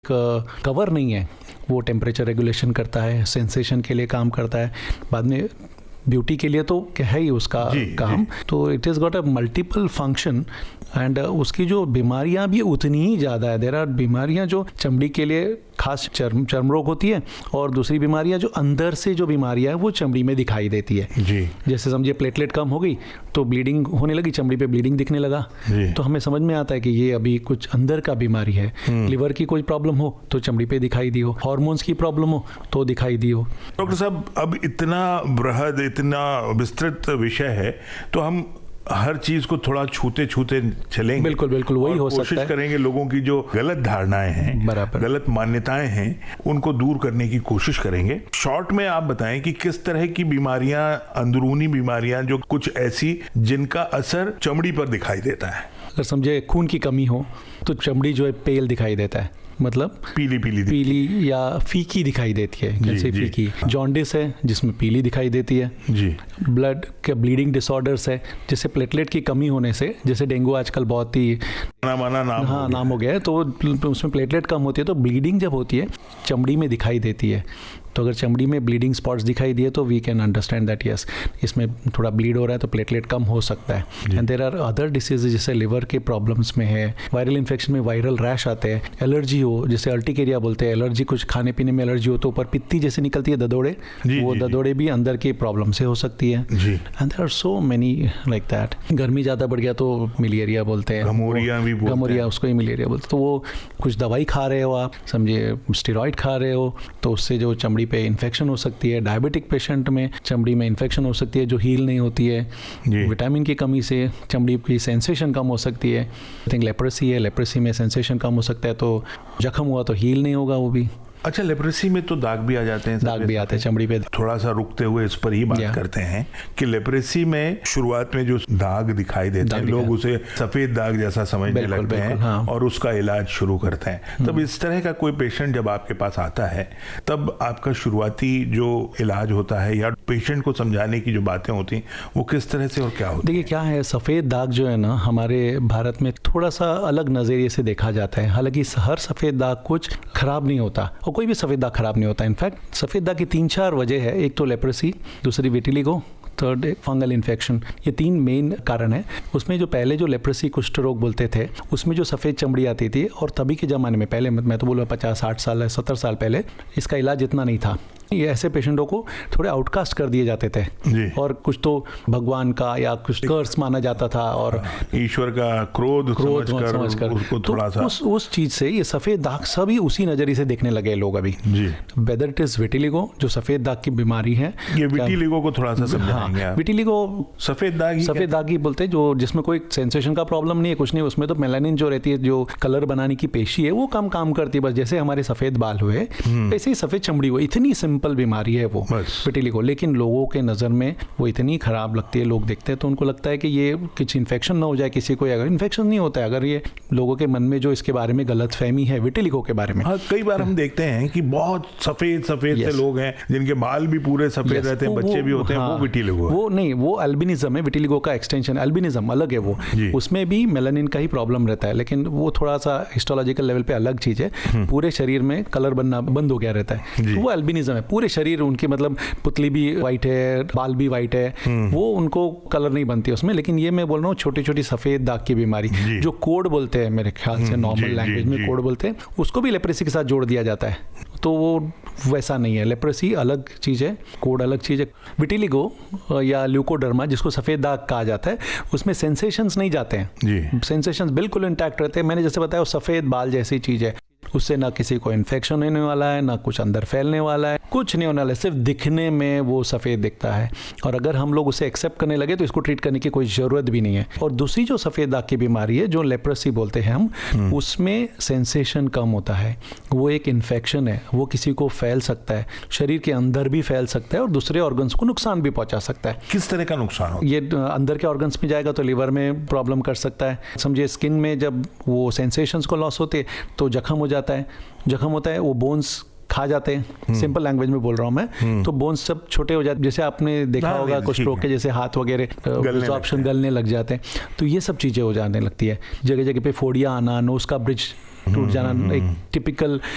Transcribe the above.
Cover नहीं है, वो टेम्परेचर रेगुलेशन करता है, सेंसेशन के लिए काम करता है, बाद में ब्यूटी के लिए तो क्या है ही उसका काम। तो it is got a multiple function and उसकी जो बीमारियां भी उतनी ही ज़्यादा है। देयर आर बीमारियां जो चमड़ी के लिए खास चर्म रोग होती है, और दूसरी बीमारियां जो अंदर से जो बीमारियां हैं वो चमड़ी में दिखाई देती है जी। जैसे समझिए प्लेटलेट कम हो गई तो ब्लीडिंग होने लगी, चमड़ी पे ब्लीडिंग दिखने लगा, तो हमें समझ में आता है कि ये अभी कुछ अंदर का बीमारी है। लिवर की कोई प्रॉब्लम हो तो चमड़ी पे दिखाई दी हो, हार्मोन्स की प्रॉब्लम हो तो दिखाई दी हो। डॉक्टर साहब, अब इतना बृहद, इतना विस्तृत विषय है, तो हम हर चीज को थोड़ा छूते छूते चलेंगे। बिल्कुल बिल्कुल, वही हो सकता है। कोशिश करेंगे लोगों की जो गलत धारणाएं हैं, गलत मान्यताएं हैं, उनको दूर करने की कोशिश करेंगे। शॉर्ट में आप बताएं कि किस तरह की बीमारियां, अंदरूनी बीमारियां जो कुछ ऐसी जिनका असर चमड़ी पर दिखाई देता है। अगर समझे खून की कमी हो तो चमड़ी जो है पेल दिखाई देता है, मतलब पीली या फीकी दिखाई देती है, जैसे फीकी। जॉन्डिस है जिसमें पीली दिखाई देती है जी। ब्लड के ब्लीडिंग डिसऑर्डर्स है, जैसे प्लेटलेट की कमी होने से, जैसे डेंगू आजकल बहुत ही नाम हो गया है, तो उसमें प्लेटलेट कम होती है तो ब्लीडिंग जब होती है चमड़ी में दिखाई देती है। तो अगर चमड़ी में ब्लीडिंग स्पॉट्स दिखाई दिए तो we can understand that yes इसमें थोड़ा ब्लीड हो रहा है तो प्लेटलेट कम हो सकता है। And there are other disease, जैसे लिवर के प्रॉब्लम्स में है, वायरल इन्फेक्शन में वायरल रैश आते हैं, एलर्जी हो, जैसे अर्टिकेरिया बोलते हैं, एलर्जी कुछ खाने पीने में एलर्जी हो तो ऊपर पित्ती जैसे निकलती है ददोड़े, वो ददोड़े भी अंदर के प्रॉब्लम से हो सकती है। And there are so many like that. गर्मी ज़्यादा बढ़ गया तो मलेरिया बोलते हैं, गमोरिया उसको ही मलेरिया बोलते हैं। तो वो कुछ दवाई खा रहे हो आप, समझिए स्टेरॉइड खा रहे हो, तो उससे जो चमड़ी पे इन्फेक्शन हो सकती है। डायबिटिक पेशेंट में चमड़ी में इन्फेक्शन हो सकती है जो हील नहीं होती है। विटामिन की कमी से चमड़ी की सेंसेशन कम हो सकती है। आई थिंक लेप्रेसी है, लेप्रेसी में सेंसेशन कम हो सकता है, तो जख्म हुआ तो हील नहीं होगा वो भी। अच्छा, लेप्रेसी में तो दाग भी आ जाते हैं, दाग भी आते हैं चमड़ी पे। थोड़ा सा रुकते हुए इस पर ही बात करते हैं कि लेप्रेसी में शुरुआत में जो दाग दिखाई देते हैं, लोग उसे सफेद दाग जैसा समझने लगते हैं और उसका इलाज शुरू करते हैं। तब इस तरह का कोई पेशेंट जब आपके पास आता है, तब आपका शुरुआती जो इलाज होता है या पेशेंट को समझाने की जो बातें होती हैं वो किस तरह से और क्या होती है? देखिए क्या है, सफ़ेद दाग जो है ना हमारे भारत में थोड़ा सा अलग नज़रिए से देखा जाता है। हालांकि हर सफ़ेद दाग कुछ खराब नहीं होता, कोई भी सफ़ेद दाग खराब नहीं होता। इनफैक्ट सफ़ेद दाग की 3-4 वजह है। एक तो लेप्रेसी, दूसरी विटिलिगो, थर्ड फंगल इन्फेक्शन। ये 3 मेन कारण है। उसमें जो पहले जो लेप्रेसी कुष्ठ रोग बोलते थे, उसमें जो सफ़ेद चमड़ी आती थी, और तभी के ज़माने में, पहले मैं तो बोलूँगा 50-60 साल 70 साल पहले, इसका इलाज इतना नहीं था। ये ऐसे पेशेंटों को थोड़े आउटकास्ट कर दिए जाते थे और कुछ तो भगवान का या कुछ कर्स माना जाता था और ईश्वर का क्रोध समझकर उसको थोड़ा सा उस चीज से ये सफेद दाग सभी उसी नजरिए से देखने लगे लोग अभी। वेदर इट इज विटिलिगो जो सफेद दाग की बीमारी है, ये विटिलिगो को थोड़ा सा समझाएंगे आप? विटिलिगो सफेद दाग ही बोलते हैं, जो जिसमें कोई सेंसेशन का प्रॉब्लम नहीं है, कुछ नहीं, उसमें तो मेलानिन जो रहती है, जो कलर बनाने की पेशी है, वो काम करती है। बस जैसे हमारे सफेद बाल हुए वैसे ही सफेद चमड़ी हुई, इतनी सिंपल बीमारी है वो विटिलिगो। लेकिन लोगों के नज़र में वो इतनी खराब लगती है, लोग देखते हैं तो उनको लगता है कि ये कुछ इन्फेक्शन ना हो जाए किसी को। अगर इन्फेक्शन नहीं होता है, अगर ये लोगों के मन में जो इसके बारे में गलत फहमी है विटिलिगो के बारे में। कई बार हम देखते हैं कि बहुत सफेद से लोग हैं जिनके बाल भी पूरे सफेद रहते हैं, बच्चे भी होते हैं, वो विटिलिगो है। वो नहीं, वो अल्बिनिज्म है, विटिलिगो का एक्सटेंशन। अल्बिनिज्म अलग है, वो उसमें भी मेलानिन का ही प्रॉब्लम रहता है, लेकिन वो थोड़ा सा हिस्टोलॉजिकल लेवल पे अलग चीज है। पूरे शरीर में कलर बनना बंद हो गया रहता है, वो अल्बिनिज्म है। पूरे शरीर उनकी, मतलब पुतली भी वाइट है, बाल भी वाइट है, वो उनको कलर नहीं बनती उसमें। लेकिन ये मैं बोल रहा हूँ छोटी छोटी सफेद दाग की बीमारी जो कोड बोलते हैं, मेरे ख्याल से नॉर्मल लैंग्वेज में कोड बोलते हैं, उसको भी लेप्रेसी के साथ जोड़ दिया जाता है। तो वो वैसा नहीं है, लेप्रेसी अलग चीज़ है, कोड अलग चीज़ है। विटिलिगो या ल्यूकोडर्मा जिसको सफ़ेद दाग कहा जाता है, उसमें सेंसेशंस नहीं जाते हैं, सेंसेशंस बिल्कुल इंटैक्ट रहते हैं। मैंने जैसे बताया वो सफ़ेद बाल जैसी चीज़ है, उससे ना किसी को इन्फेक्शन होने वाला है, ना कुछ अंदर फैलने वाला है, कुछ नहीं होने वाला है, सिर्फ दिखने में वो सफ़ेद दिखता है। और अगर हम लोग उसे एक्सेप्ट करने लगे तो इसको ट्रीट करने की कोई ज़रूरत भी नहीं है। और दूसरी जो सफ़ेद दाग की बीमारी है जो लेप्रेसी बोलते हैं हम, उसमें सेंसेशन कम होता है। वो एक इन्फेक्शन है, वो किसी को फैल सकता है, शरीर के अंदर भी फैल सकता है और दूसरे ऑर्गन्स को नुकसान भी पहुंचा सकता है। किस तरह का नुकसान हो? ये अंदर के ऑर्गन्स में जाएगा तो लिवर में प्रॉब्लम कर सकता है। समझिए स्किन में जब वो सेंसेशंस को लॉस होते तो जख्म हो जाता है, जख्म होता है, वो बोन्स खा जाते हैं। सिंपल लैंग्वेज में बोल रहा हूँ मैं, तो बोन्स सब छोटे हो जाते, जैसे आपने देखा होगा कुछ लोग के जैसे हाथ वगैरह ऑप्शन गलने लग जाते हैं। तो ये सब चीज़ें हो जाने लगती है। जगह जगह पे फोड़ियाँ आना, नोज का ब्रिज टूट जाना, एक टिपिकल